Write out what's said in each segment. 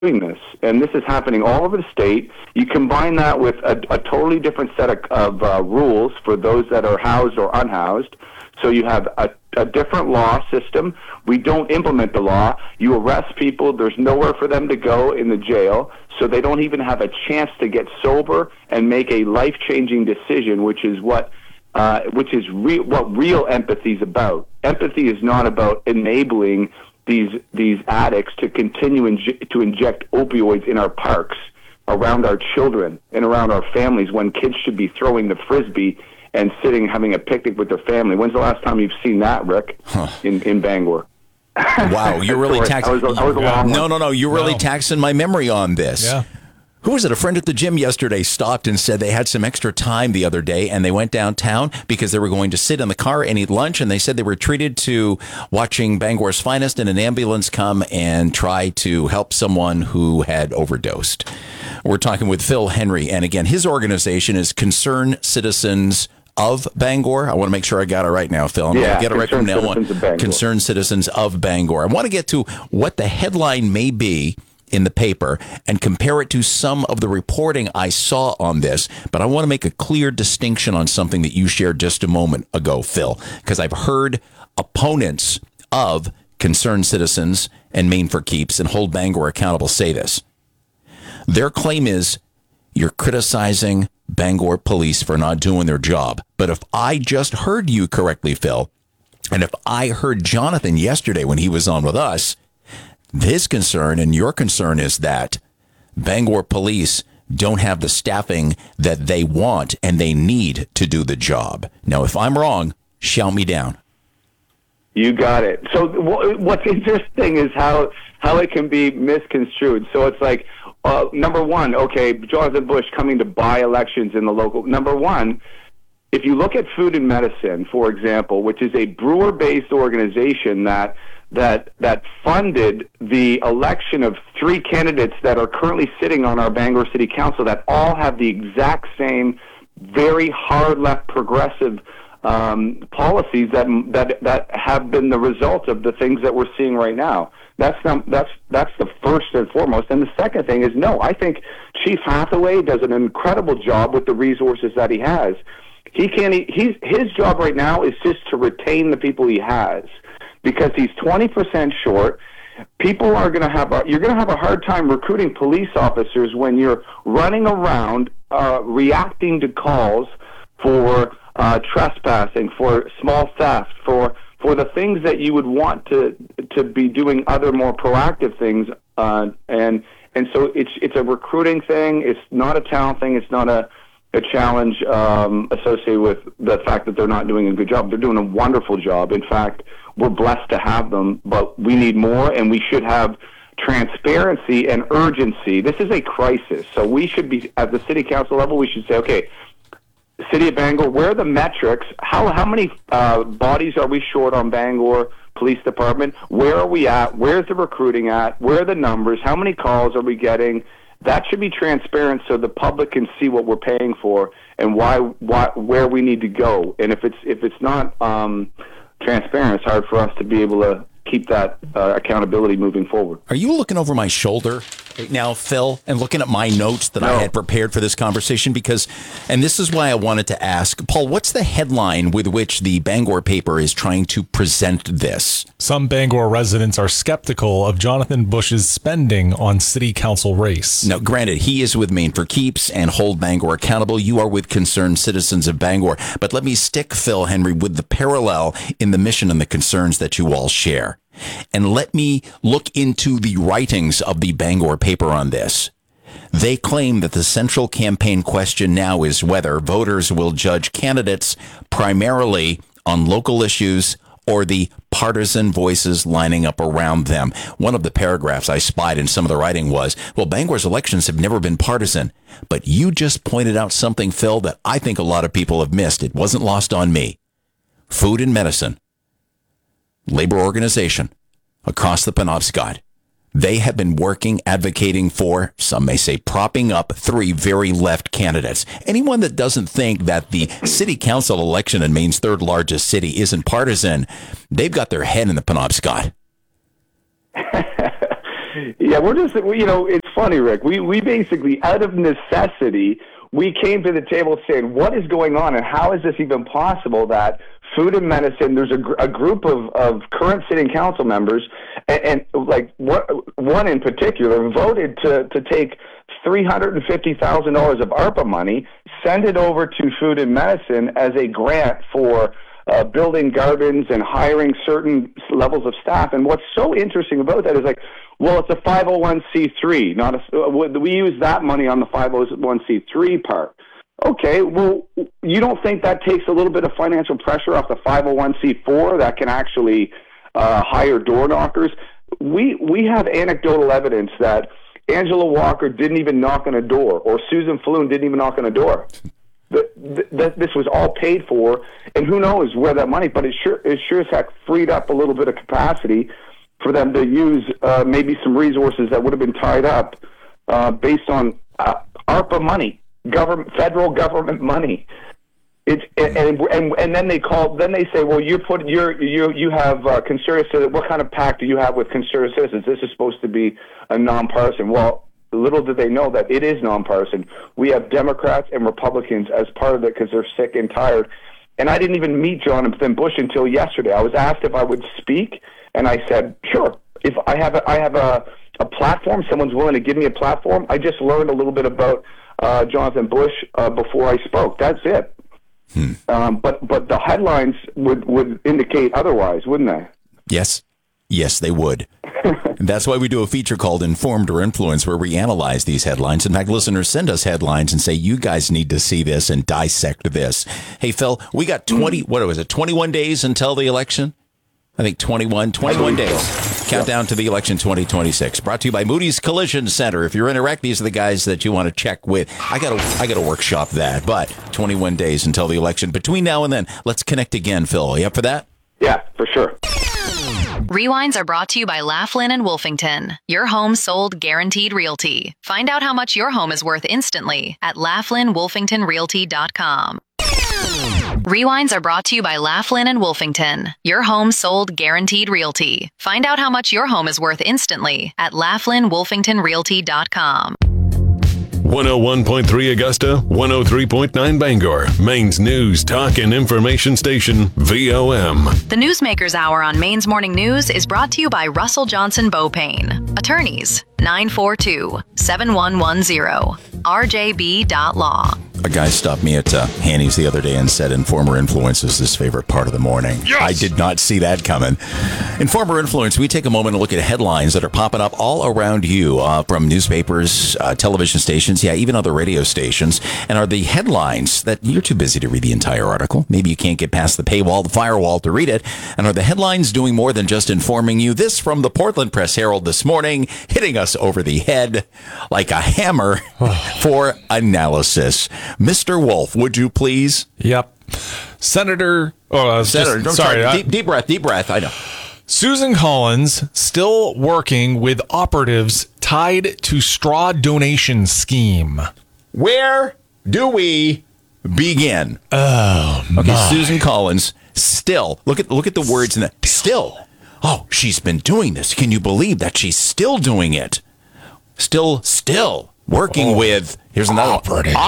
doing this, and this is happening all over the state. You combine that with a totally different set of rules for those that are housed or unhoused. So you have a different law system. We don't implement the law. You arrest people. There's nowhere for them to go in the jail, so they don't even have a chance to get sober and make a life-changing decision, which is what real empathy is about. Empathy is not about enabling these addicts to continue to inject opioids in our parks, around our children, and around our families, when kids should be throwing the Frisbee and sitting having a picnic with their family. When's the last time you've seen that, Rick, in Bangor? Wow, you're really taxing. You're really taxing my memory on this. Yeah. Who was it? A friend at the gym yesterday stopped and said they had some extra time the other day, and they went downtown because they were going to sit in the car and eat lunch, and they said they were treated to watching Bangor's Finest and an ambulance come and try to help someone who had overdosed. We're talking with Phil Henry, and again, his organization is Concerned Citizens of Bangor. I want to make sure I got it right now, Phil. I'm going to get it right from now on. Concerned Citizens of Bangor. I want to get to what the headline may be in the paper and compare it to some of the reporting I saw on this. But I want to make a clear distinction on something that you shared just a moment ago, Phil, because I've heard opponents of Concerned Citizens and Maine for Keeps and Hold Bangor Accountable say this. Their claim is you're criticizing Bangor police for not doing their job. But if I just heard you correctly, Phil, and if I heard Jonathan yesterday when he was on with us, his concern and your concern is that Bangor police don't have the staffing that they want and they need to do the job. Now, if I'm wrong, shout me down. You got it. So what's interesting is how it can be misconstrued. So it's like, number one, okay, Jonathan Bush coming to buy elections in the local. Number one, if you look at Food and Medicine, for example, which is a brewer-based organization that funded the election of 3 candidates that are currently sitting on our Bangor City Council that all have the exact same very hard left progressive policies that have been the result of the things that we're seeing right now. That's the first and foremost. And the second thing is, no, I think Chief Hathaway does an incredible job with the resources that he has. His job right now is just to retain the people he has, because he's 20% short. People are going to you're going to have a hard time recruiting police officers when you're running around reacting to calls for trespassing, for small theft, for the things that you would want to be doing other more proactive things. And so it's a recruiting thing. It's not a talent thing. It's not a challenge associated with the fact that they're not doing a good job. They're doing a wonderful job. In fact, we're blessed to have them, but we need more, and we should have transparency and urgency. This is a crisis. So we should be, at the city council level, we should say, okay, City of Bangor, where are the metrics? How many bodies are we short on Bangor Police Department? Where are we at? Where's the recruiting at? Where are the numbers? How many calls are we getting? That should be transparent so the public can see what we're paying for and where we need to go. And if it's not transparent, it's hard for us to be able to keep that accountability moving forward. Are you looking over my shoulder right now, Phil, and looking at my notes that I had prepared for this conversation? Because, and this is why I wanted to ask, Paul, what's the headline with which the Bangor paper is trying to present this? Some Bangor residents are skeptical of Jonathan Bush's spending on city council race. Now, granted, he is with Maine for Keeps and Hold Bangor Accountable. You are with Concerned Citizens of Bangor. But let me stick, Phil Henry, with the parallel in the mission and the concerns that you all share. And let me look into the writings of the Bangor paper on this. They claim that the central campaign question now is whether voters will judge candidates primarily on local issues or the partisan voices lining up around them. One of the paragraphs I spied in some of the writing was, well, Bangor's elections have never been partisan. But you just pointed out something, Phil, that I think a lot of people have missed. It wasn't lost on me. Food and Medicine, labor organization across the Penobscot. They have been working, advocating for, some may say, propping up 3 very left candidates. Anyone that doesn't think that the city council election in Maine's 3rd largest city isn't partisan, they've got their head in the Penobscot. Yeah, we're just, it's funny, Rick. We basically, out of necessity, we came to the table saying, what is going on and how is this even possible that Food and Medicine, there's a group of current sitting council members, and like one in particular, voted to take $350,000 of ARPA money, send it over to Food and Medicine as a grant for building gardens and hiring certain levels of staff. And what's so interesting about that is well, it's a 501c3, not we use that money on the 501c3 part. Okay, well, you don't think that takes a little bit of financial pressure off the 501c4 that can actually hire door knockers? We have anecdotal evidence that Angela Walker didn't even knock on a door, or Susan Falloon didn't even knock on a door. This was all paid for, and who knows where that money, but it sure as heck freed up a little bit of capacity for them to use maybe some resources that would have been tied up based on ARPA money, federal government money. And then they say, well, you have conservative citizens. What kind of pact do you have with conservative citizens? This is supposed to be a nonpartisan. Well, little did they know that it is nonpartisan. We have Democrats and Republicans as part of it because they're sick and tired. And I didn't even meet Jonathan Bush until yesterday. I was asked if I would speak, and I said, sure. If I have a platform, someone's willing to give me a platform. I just learned a little bit about Jonathan Bush before I spoke. That's it. But the headlines would indicate otherwise, wouldn't they? Yes, they would. That's why we do a feature called Informed or Influenced, where we analyze these headlines. In fact, listeners send us headlines and say, you guys need to see this and dissect this. Hey, Phil, we got 21 days until the election? I think 21 days. Countdown to the election 2026. Brought to you by Moody's Collision Center. If you're in Iraq, these are the guys that you want to check with. I got to workshop that, but 21 days until the election. Between now and then, let's connect again, Phil. You up for that? Yeah, for sure. Rewinds are brought to you by Laughlin and Wolfington. Your home sold guaranteed realty. Find out how much your home is worth instantly at LaughlinWolfingtonRealty.com. Rewinds are brought to you by Laughlin and Wolfington. Your home sold guaranteed realty. Find out how much your home is worth instantly at LaughlinWolfingtonRealty.com. 101.3 Augusta, 103.9 Bangor, Maine's news, talk, and information station, VOM. The Newsmakers Hour on Maine's Morning News is brought to you by Russell Johnson Beaupain. Attorneys, 942-7110. RJB.law. A guy stopped me at Hanny's the other day and said Informer Influence is his favorite part of the morning. Yes! I did not see that coming. Informer Influence, we take a moment to look at headlines that are popping up all around you from newspapers, television stations, even other radio stations. And are the headlines that you're too busy to read the entire article? Maybe you can't get past the paywall, the firewall to read it. And are the headlines doing more than just informing you? This from the Portland Press Herald this morning, hitting us over the head like a hammer for analysis. Mr. Wolf, would you please? Yep. Senator. Deep breath. I know. Susan Collins still working with operatives tied to straw donation scheme. Where do we begin? Oh, okay. Susan Collins still. Look at the words in that. Still. Oh, she's been doing this. Can you believe that she's still doing it? Still working with, here's another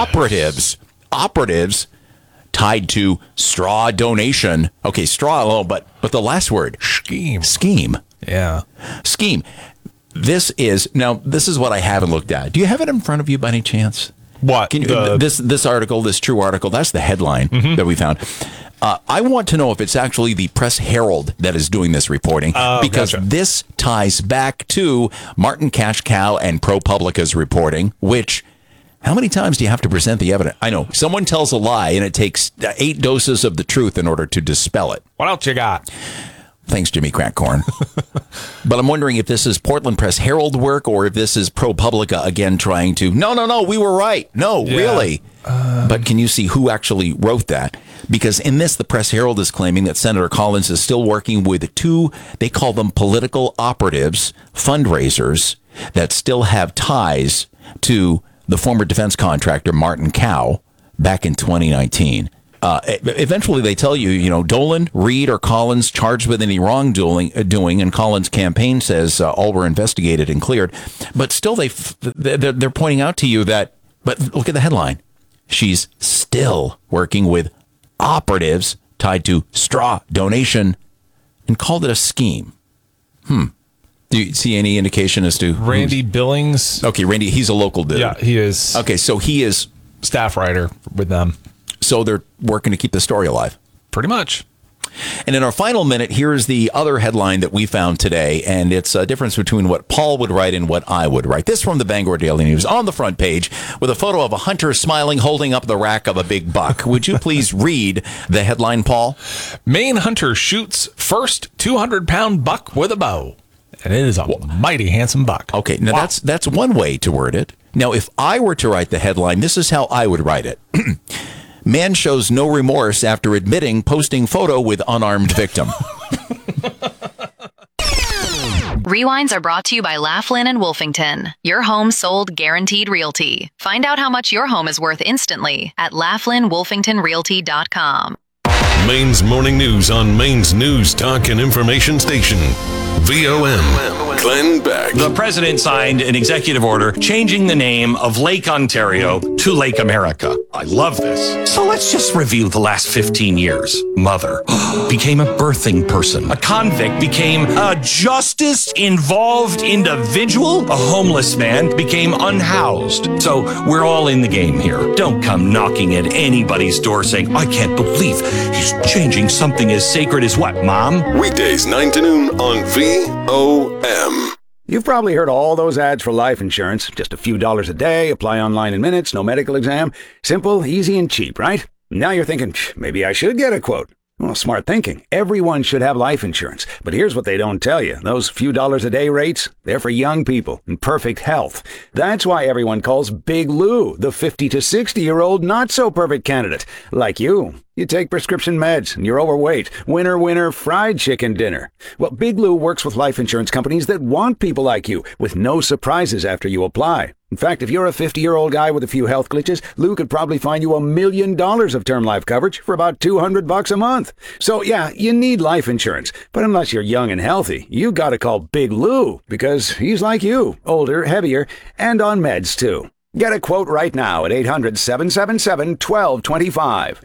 operatives tied to straw donation. Okay, straw alone, but the last word, scheme. Yeah. Scheme. This is what I haven't looked at. Do you have it in front of you by any chance? What? This article, this true article, that's the headline that we found. I want to know if it's actually the Press Herald that is doing this reporting, because this ties back to Martin Cashcow and ProPublica's reporting, which, how many times do you have to present the evidence? I know, someone tells a lie and it takes 8 doses of the truth in order to dispel it. What else you got? Thanks, Jimmy Crackcorn. But I'm wondering if this is Portland Press Herald work or if this is ProPublica again trying to, no, we were right. No, really. But can you see who actually wrote that? Because in this, the Press Herald is claiming that Senator Collins is still working with 2, they call them political operatives, fundraisers, that still have ties to the former defense contractor Martin Cow back in 2019. Eventually, they tell you, Dolan, Reed, or Collins charged with any wrongdoing, and Collins' campaign says all were investigated and cleared. But still, they're pointing out to you that, but look at the headline. She's still working with operatives tied to straw donation and called it a scheme. Do you see any indication as to Randy Billings? Okay, Randy, he's a local dude. Yeah, he is. Okay, so he is Staff writer with them. So they're working to keep the story alive. Pretty much. And in our final minute, here's the other headline that we found today, and it's a difference between what Paul would write and what I would write. This from the Bangor Daily News on the front page with a photo of a hunter smiling, holding up the rack of a big buck. Would you please read the headline, Paul? Maine hunter shoots first 200-pound buck with a bow. And it is a mighty handsome buck. Okay, now that's one way to word it. Now, if I were to write the headline, this is how I would write it. Man shows no remorse after admitting posting photo with unarmed victim. Rewinds are brought to you by Laughlin and Wolfington. Your home sold guaranteed realty. Find out how much your home is worth instantly at LaughlinWolfingtonRealty.com. Maine's morning news on Maine's news, talk, and information station. VOM. Glenn Beck. The president signed an executive order changing the name of Lake Ontario to Lake America. I love this. So let's just review the last 15 years. Mother became a birthing person. A convict became a justice-involved individual. A homeless man became unhoused. So we're all in the game here. Don't come knocking at anybody's door saying, I can't believe he's changing something as sacred as what, Mom? Weekdays 9 to noon on VOM. You've probably heard all those ads for life insurance. Just a few dollars a day, apply online in minutes, no medical exam. Simple, easy, and cheap, right? Now you're thinking, maybe I should get a quote. Well, smart thinking. Everyone should have life insurance. But here's what they don't tell you. Those few dollars a day rates, they're for young people in perfect health. That's why everyone calls Big Lou the 50 to 60-year-old not-so-perfect candidate. Like you. You take prescription meds and you're overweight. Winner, winner, fried chicken dinner. Well, Big Lou works with life insurance companies that want people like you with no surprises after you apply. In fact, if you're a 50-year-old guy with a few health glitches, Lou could probably find you $1 million of term life coverage for about $200 a month. So yeah, you need life insurance. But unless you're young and healthy, you gotta call Big Lou because he's like you, older, heavier, and on meds too. Get a quote right now at 800-777-1225,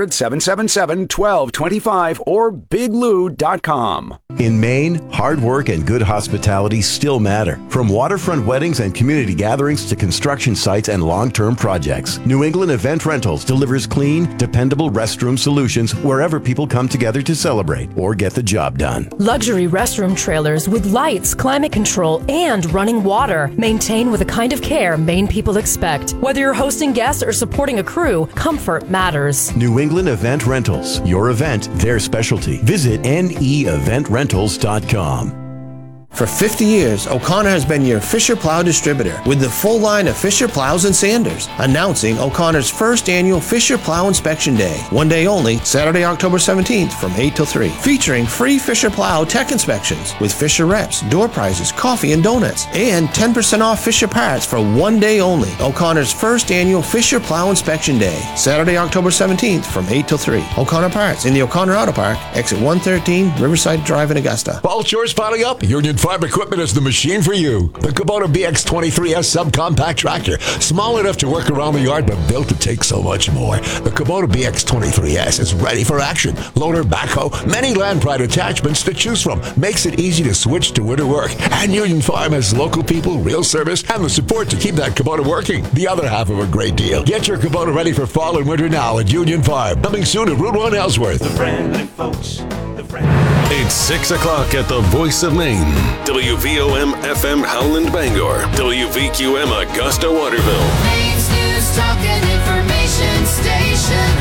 800-777-1225, or biglou.com. In Maine, hard work and good hospitality still matter. From waterfront weddings and community gatherings to construction sites and long-term projects, New England Event Rentals delivers clean, dependable restroom solutions wherever people come together to celebrate or get the job done. Luxury restroom trailers with lights, climate control, and running water. Maintained with the kind of care Maine people expect. Whether you're hosting guests or supporting a crew, comfort matters. New England Event Rentals. Your event, their specialty. Visit neeventrentals.com. For 50 years, O'Connor has been your Fisher Plow distributor with the full line of Fisher Plows and Sanders. Announcing O'Connor's first annual Fisher Plow Inspection Day. One day only, Saturday, October 17th from 8 till 3. Featuring free Fisher Plow tech inspections with Fisher reps, door prizes, coffee and donuts. And 10% off Fisher parts for one day only. O'Connor's first annual Fisher Plow Inspection Day. Saturday, October 17th from 8 till 3. O'Connor Parts in the O'Connor Auto Park, exit 113, Riverside Drive in Augusta. Ball chores piling up? Union Farm Equipment is the machine for you. The Kubota BX23S subcompact tractor. Small enough to work around the yard, but built to take so much more. The Kubota BX23S is ready for action. Loader, backhoe, many Land Pride attachments to choose from. Makes it easy to switch to winter work. And Union Farm has local people, real service, and the support to keep that Kubota working. The other half of a great deal. Get your Kubota ready for fall and winter now at Union Farm. Coming soon to Route 1 Ellsworth. The friendly folks. It's 6 o'clock at the Voice of Maine. WVOM FM Howland Bangor. WVQM Augusta Waterville. Maine's news, talk, and information station.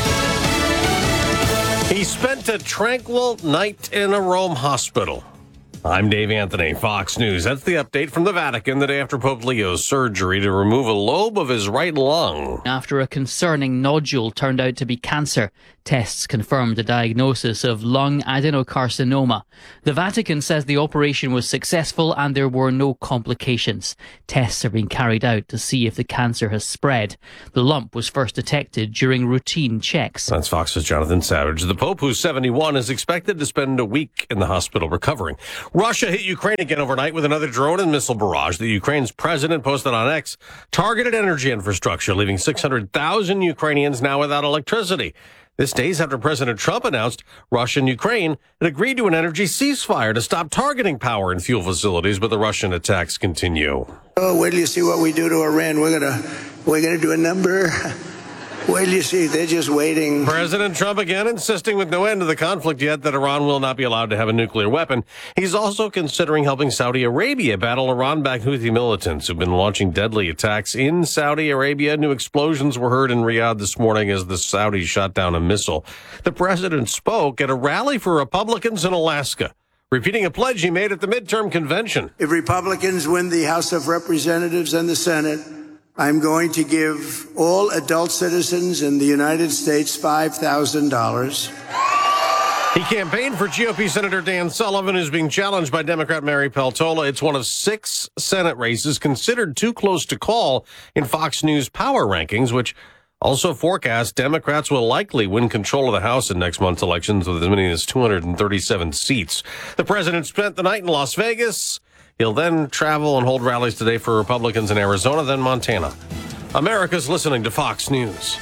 VOM. He spent a tranquil night in a Rome hospital. I'm Dave Anthony, Fox News. That's the update from the Vatican the day after Pope Leo's surgery to remove a lobe of his right lung. After a concerning nodule turned out to be cancer, tests confirmed the diagnosis of lung adenocarcinoma. The Vatican says the operation was successful and there were no complications. Tests are being carried out to see if the cancer has spread. The lump was first detected during routine checks. That's Fox's Jonathan Savage. The Pope, who's 71, is expected to spend a week in the hospital recovering. Russia hit Ukraine again overnight with another drone and missile barrage. The Ukraine's president posted on X targeted energy infrastructure, leaving 600,000 Ukrainians now without electricity. This days after President Trump announced Russia and Ukraine had agreed to an energy ceasefire to stop targeting power and fuel facilities, but the Russian attacks continue. Oh, wait till you see what we do to Iran. We're gonna do a number. Wait till you see. They're just waiting. President Trump again insisting with no end to the conflict yet that Iran will not be allowed to have a nuclear weapon. He's also considering helping Saudi Arabia battle Iran-backed Houthi militants who've been launching deadly attacks in Saudi Arabia. New explosions were heard in Riyadh this morning as the Saudis shot down a missile. The president spoke at a rally for Republicans in Alaska, repeating a pledge he made at the midterm convention. If Republicans win the House of Representatives and the Senate, I'm going to give all adult citizens in the United States $5,000. He campaigned for GOP Senator Dan Sullivan, who's being challenged by Democrat Mary Peltola. It's one of 6 Senate races considered too close to call in Fox News power rankings, which also forecast Democrats will likely win control of the House in next month's elections with as many as 237 seats. The president spent the night in Las Vegas. He'll then travel and hold rallies today for Republicans in Arizona, then Montana. America's listening to Fox News.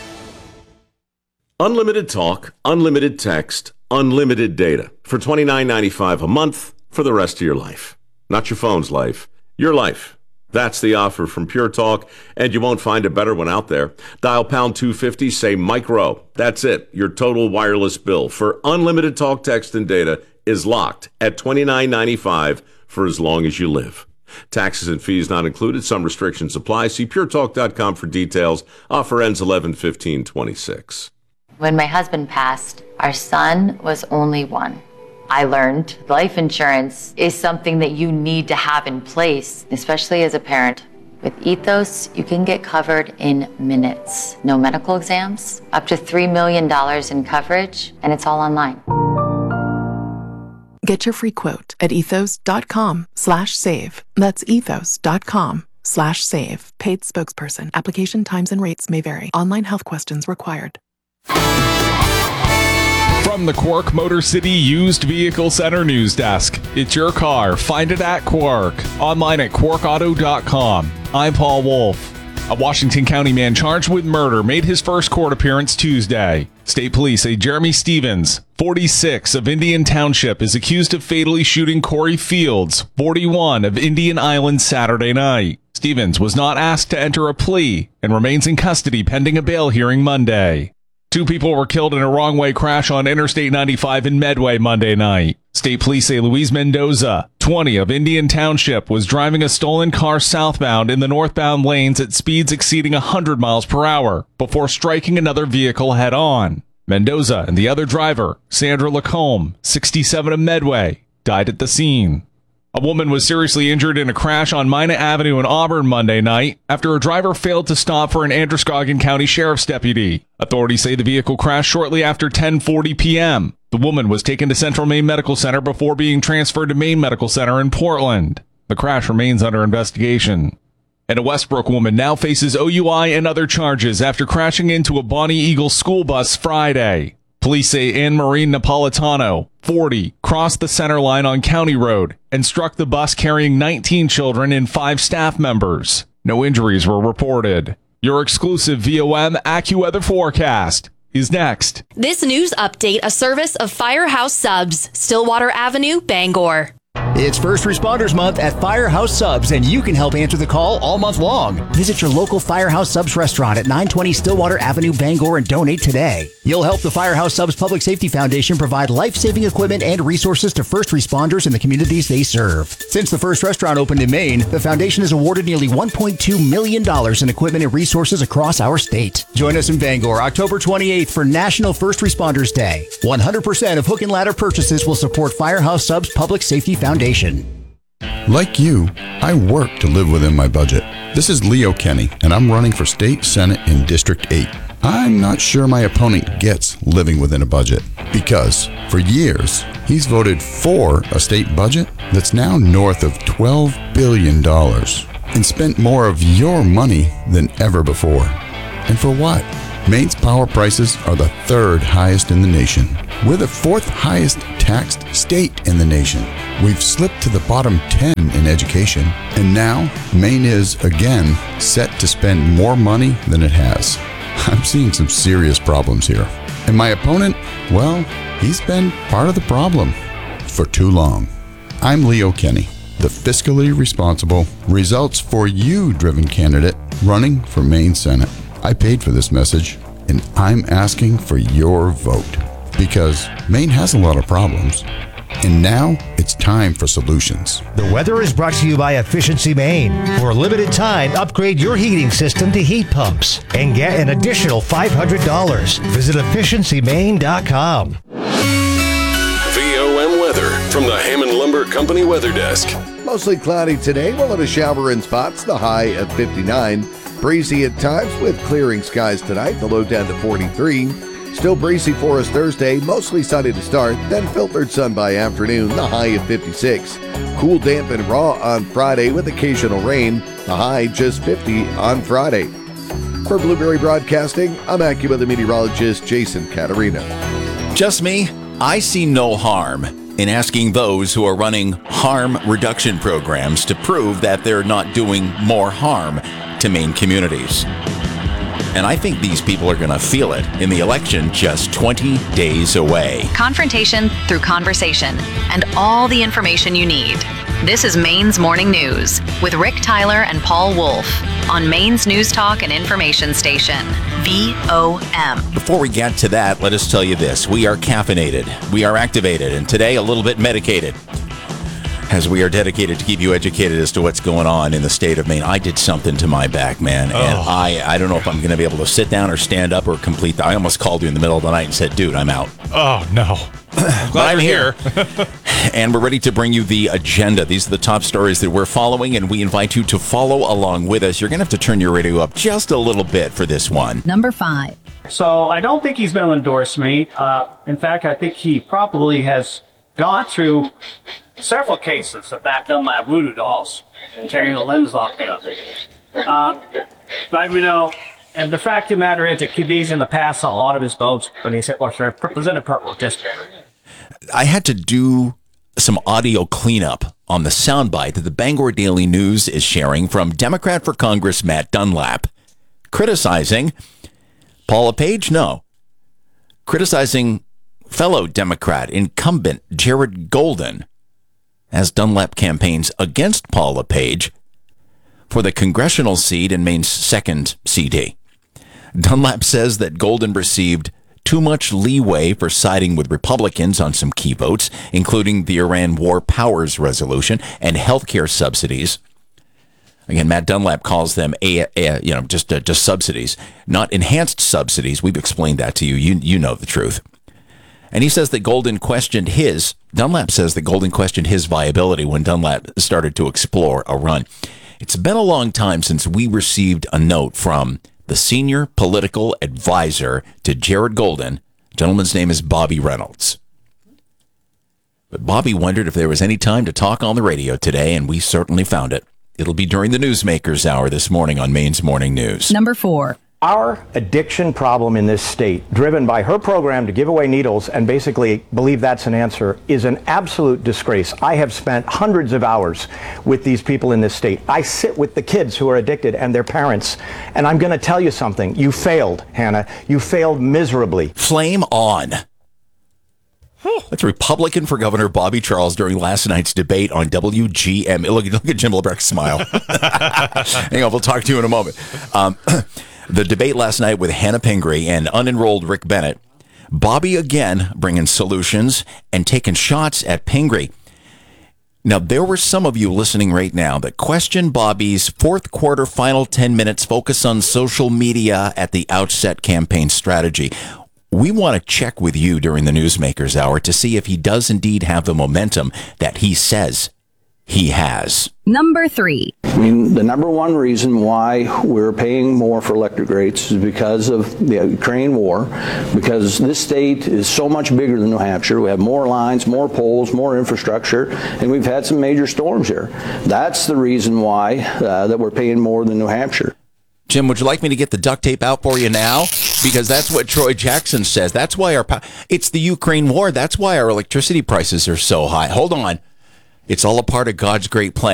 Unlimited talk, unlimited text, unlimited data for $29.95 a month for the rest of your life. Not your phone's life, your life. That's the offer from Pure Talk, and you won't find a better one out there. Dial pound 250, say micro. That's it. Your total wireless bill for unlimited talk, text, and data is locked at $29.95 for as long as you live. Taxes and fees not included. Some restrictions apply. See puretalk.com for details. Offer ends 11/15/26. When my husband passed, our son was only 1. I learned life insurance is something that you need to have in place, especially as a parent. With Ethos, you can get covered in minutes. No medical exams, up to $3 million in coverage, and it's all online. Get your free quote at ethos.com/save. That's ethos.com/save. Paid spokesperson. Application times and rates may vary. Online health questions required. From the Quark Motor City Used Vehicle Center News Desk, it's your car. Find it at Quark. Online at quarkauto.com. I'm Paul Wolf. A Washington County man charged with murder made his first court appearance Tuesday. State police say Jeremy Stevens, 46, of Indian Township, is accused of fatally shooting Corey Fields, 41, of Indian Island Saturday night. Stevens was not asked to enter a plea and remains in custody pending a bail hearing Monday. 2 people were killed in a wrong-way crash on Interstate 95 in Medway Monday night. State police say Luis Mendoza, 20, of Indian Township, was driving a stolen car southbound in the northbound lanes at speeds exceeding 100 miles per hour before striking another vehicle head-on. Mendoza and the other driver, Sandra Lacombe, 67, of Medway, died at the scene. A woman was seriously injured in a crash on Minot Avenue in Auburn Monday night after a driver failed to stop for an Androscoggin County Sheriff's deputy. Authorities say the vehicle crashed shortly after 10:40 p.m. The woman was taken to Central Maine Medical Center before being transferred to Maine Medical Center in Portland. The crash remains under investigation. And a Westbrook woman now faces OUI and other charges after crashing into a Bonnie Eagle school bus Friday. Police say Anne-Marie Napolitano, 40, crossed the center line on County Road and struck the bus carrying 19 children and 5 staff members. No injuries were reported. Your exclusive VOM AccuWeather forecast is next. This news update, a service of Firehouse Subs, Stillwater Avenue, Bangor. It's First Responders Month at Firehouse Subs, and you can help answer the call all month long. Visit your local Firehouse Subs restaurant at 920 Stillwater Avenue, Bangor, and donate today. You'll help the Firehouse Subs Public Safety Foundation provide life-saving equipment and resources to first responders in the communities they serve. Since the first restaurant opened in Maine, the foundation has awarded nearly $1.2 million in equipment and resources across our state. Join us in Bangor, October 28th for National First Responders Day. 100% of Hook and Ladder purchases will support Firehouse Subs Public Safety Foundation. Foundation. Like you, I work to live within my budget. This is Leo Kenny, and I'm running for State Senate in District 8. I'm not sure my opponent gets living within a budget, because for years, he's voted for a state budget that's now north of $12 billion and spent more of your money than ever before. And for what? Maine's power prices are the third highest in the nation. We're the fourth highest taxed state in the nation. We've slipped to the bottom 10 in education, and now Maine is, again, set to spend more money than it has. I'm seeing some serious problems here. And my opponent, well, he's been part of the problem for too long. I'm Leo Kenny, the fiscally responsible, results for you driven candidate running for Maine Senate. I paid for this message, and I'm asking for your vote because Maine has a lot of problems, and now it's time for solutions. The weather is brought to you by Efficiency Maine. For a limited time, upgrade your heating system to heat pumps and get an additional $500. Visit efficiencymaine.com. VOM weather from the Hammond Lumber Company Weather Desk. Mostly cloudy today. We'll have a shower in spots, the high of 59. Breezy at times with clearing skies tonight, the low down to 43. Still breezy for us Thursday, mostly sunny to start, then filtered sun by afternoon, the high of 56. Cool, damp, and raw on Friday with occasional rain, the high just 50 on Friday. For Blueberry Broadcasting, I'm AccuWeather meteorologist Jason Caterina. Just me? I see no harm in asking those who are running harm reduction programs to prove that they're not doing more harm to Maine communities. And I think these people are going to feel it in the election just 20 days away. Confrontation through conversation and all the information you need. This is Maine's Morning News with Rick Tyler and Paul Wolf on Maine's News Talk and Information Station, VOM. Before we get to that, let us tell you this. We are caffeinated, we are activated, and today a little bit medicated, as we are dedicated to keep you educated as to what's going on in the state of Maine. I did something to my back, man, and I don't know if I'm going to be able to sit down or stand up or complete I almost called you in the middle of the night and said, dude, I'm out. Oh, no. But I'm here. And we're ready to bring you the agenda. These are the top stories that we're following, and we invite you to follow along with us. You're going to have to turn your radio up just a little bit for this one. Number 5. So I don't think he's going to endorse me. In fact, I think he probably has gone through several cases of back Dunlap voodoo dolls and tearing the lens off of them. But, you know, and the fact of the matter is that he's in the past on a lot of his votes when he's represented Purple District. I had to do some audio cleanup on the soundbite that the Bangor Daily News is sharing from Democrat for Congress Matt Dunlap criticizing Paula Page? No. Criticizing fellow Democrat incumbent Jared Golden as Dunlap campaigns against Paula Page for the congressional seat in Maine's 2nd CD. Dunlap says that Golden received too much leeway for siding with Republicans on some key votes, including the Iran War Powers Resolution and health care subsidies. Again, Matt Dunlap calls them just subsidies, not enhanced subsidies. We've explained that to you. You know the truth. And he says that Dunlap says that Golden questioned his viability when Dunlap started to explore a run. It's been a long time since we received a note from the senior political advisor to Jared Golden. The gentleman's name is Bobby Reynolds. But Bobby wondered if there was any time to talk on the radio today, and we certainly found it. It'll be during the Newsmakers Hour this morning on Maine's Morning News. Number 4. Our addiction problem in this state, driven by her program to give away needles and basically believe that's an answer, is an absolute disgrace. I have spent hundreds of hours with these people in this state. I sit with the kids who are addicted and their parents, and I'm going to tell you something. You failed, Hannah. You failed miserably. Flame on. That's Republican for Governor Bobby Charles during last night's debate on WGM. Look at Jim Lebrecht's smile. Hang on, we'll talk to you in a moment. The debate last night with Hannah Pingree and unenrolled Rick Bennett. Bobby again bringing solutions and taking shots at Pingree. Now, there were some of you listening right now that question Bobby's fourth quarter final 10 minutes focus on social media at the outset campaign strategy. we want to check with you during the Newsmakers Hour to see if he does indeed have the momentum that he says he has. Number 3. I mean, the number one reason why we're paying more for electric rates is because of the Ukraine war, because this state is so much bigger than New Hampshire. We have more lines, more poles, more infrastructure, and we've had some major storms here. That's the reason why that we're paying more than New Hampshire. Jim, would you like me to get the duct tape out for you now? Because that's what Troy Jackson says. That's why it's the Ukraine war. That's why our electricity prices are so high. Hold on. It's all a part of God's great plan.